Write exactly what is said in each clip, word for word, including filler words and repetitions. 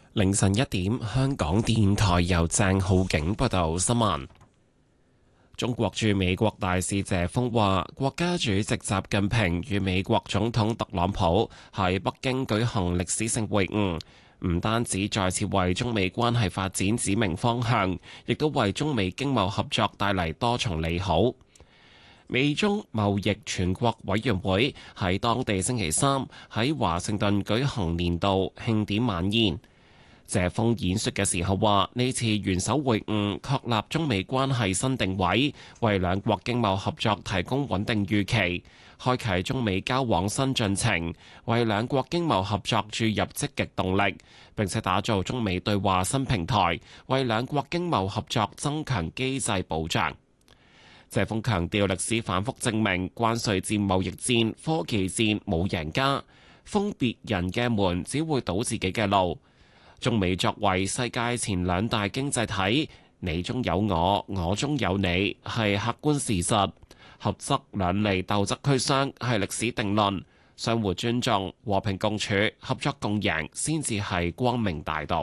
凌晨一點，香港電台由鄭浩景報道新聞。中國駐美國大使謝鋒話，國家主席習近平與美國總統特朗普喺北京舉行歷史性會晤，唔單止再次為中美關係發展指明方向，亦都為中美經貿合作帶嚟多重利好。美中貿易全國委員會喺當地星期三喺華盛頓舉行年度慶典晚宴。謝鋒演說嘅時候話：呢次元首會晤確立中美關係新定位，為兩國經貿合作提供穩定預期，開啟中美交往新進程，為兩國經貿合作注入積極動力，並且打造中美對話新平台，為兩國經貿合作增強機制保障。謝鋒強調，歷史反覆證明，關稅戰、貿易戰、科技戰冇贏家，封別人嘅門只會堵自己嘅路。中美作為世界前兩大經濟體，你中有我，我中有你，係客觀事實。合則兩利，鬥則俱傷，係歷史定論。相互尊重、和平共處、合作共贏，先至係光明大道。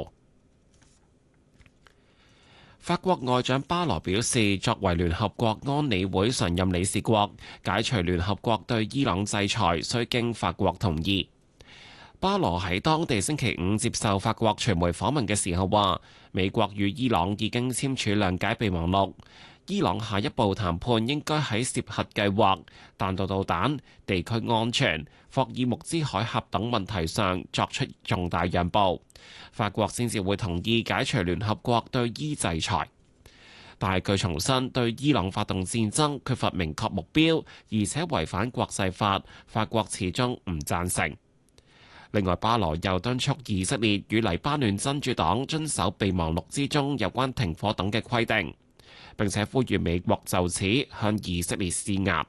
法國外長巴羅表示，作為聯合國安理會常任理事國，解除聯合國對伊朗制裁，需經法國同意。巴羅喺當地星期五接受法國傳媒訪問嘅時候話，美國與伊朗已經簽署諒解備忘錄，伊朗下一步談判應該喺涉核計劃、彈道導彈、地區安全、霍爾木茲海峽等問題上作出重大讓步，法國先至會同意解除聯合國對伊制裁。但係佢重申，對伊朗發動戰爭缺乏明確目標，而且違反國際法，法國始終唔贊成。另外，巴羅又敦促以色列與黎巴嫩真主黨遵守備忘錄之中有關停火等嘅規定，並且呼籲美國就此向以色列施壓。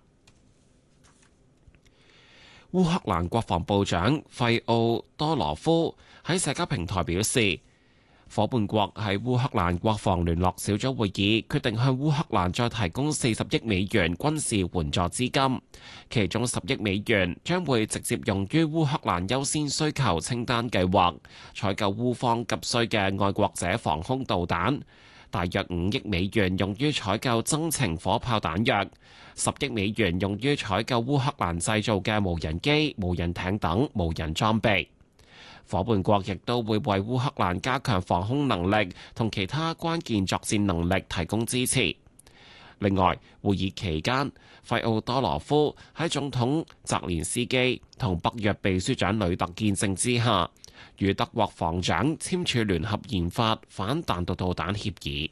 烏克蘭國防部長費奧多羅夫喺社交平台表示，夥伴國喺烏克蘭國防聯絡小組會議決定向烏克蘭再提供四十億美元軍事援助資金，其中十億美元將會直接用於烏克蘭優先需求清單計劃，採購烏方急需嘅愛國者防空導彈，大約五億美元用於採購增程火炮彈藥，十億美元用於採購烏克蘭製造嘅無人機、無人艇等無人裝備。夥伴國亦都會為烏克蘭加強防空能力同其他關鍵作戰能力提供支持。另外，會議期間，費奧多羅夫喺總統澤連斯基同北約秘書長呂特見證之下，與德國防長簽署聯合研發反彈道導彈協議。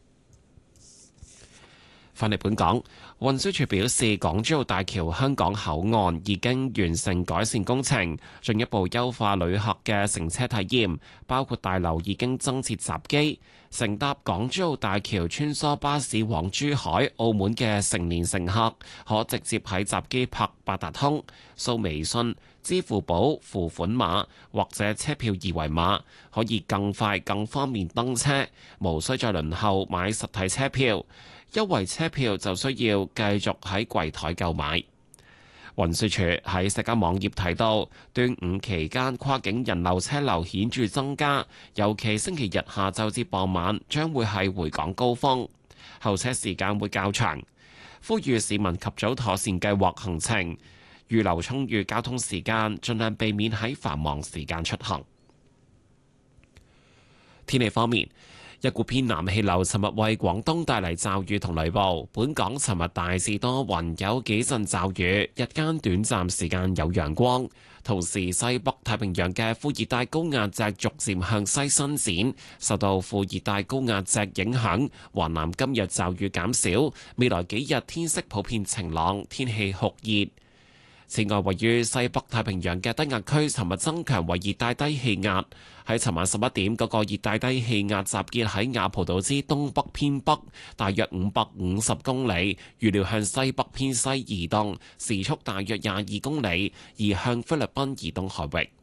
返嚟本港，運輸署表示，港珠澳大橋香港口岸已經完成改善工程，進一步優化旅客嘅乘車體驗，包括大樓已經增設閘機，乘搭港珠澳大橋穿梭巴士往珠海、澳門嘅成年乘客，可直接喺閘機拍八達通、掃微信、支付寶付款碼或者車票二維碼，可以更快更方便登車，無需再輪候買實體車票。優惠車票就需要繼續喺櫃台購買。運輸署喺社交網頁提到，端午期間跨境人流車流顯著增加，尤其星期日下晝至傍晚將會係回港高峰，候車時間會較長。呼籲市民及早妥善計劃行程，預留充裕交通時間，盡量避免喺繁忙時間出行。天氣方面，一股偏南氣流尋日為廣東帶嚟驟雨同雷暴，本港尋日大致多雲，有幾陣驟雨，日間短暫時間有陽光。同時，西北太平洋嘅副熱帶高壓脊逐漸向西伸展，受到副熱帶高壓脊影響，華南今日驟雨減少，未來幾日天色普遍晴朗，天氣酷熱。此外，位於西北太平洋嘅低壓區，尋日增強為熱帶低氣壓。喺尋晚十一點，嗰個熱帶低氣壓集結喺雅蒲島之東北偏北，大約五百五十公里，預料向西北偏西移動，時速大約廿二公里，移向菲律賓以東海域。